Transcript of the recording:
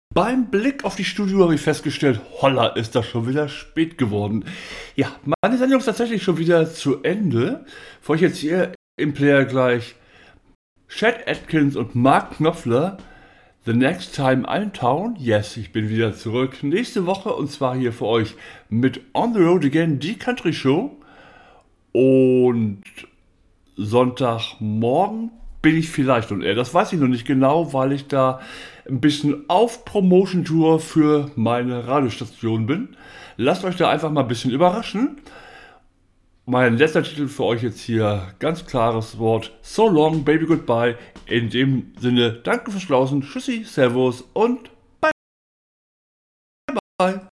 Beim Blick auf die Studio habe ich festgestellt, holla, ist das schon wieder spät geworden. Ja, meine Sendung ist tatsächlich schon wieder zu Ende. Bevor ich jetzt hier im Player gleich Chet Atkins und Mark Knopfler, The Next Time I'm in Town. Yes, ich bin wieder zurück. Nächste Woche und zwar hier für euch mit On the Road Again, die Country Show. Und Sonntagmorgen bin ich vielleicht on air. Das weiß ich noch nicht genau, weil ich da ein bisschen auf Promotion-Tour für meine Radiostation bin. Lasst euch da einfach mal ein bisschen überraschen. Mein letzter Titel für euch jetzt hier, ganz klares Wort. So long, baby, goodbye. In dem Sinne, danke fürs Lauschen, tschüssi, servus und bye bye.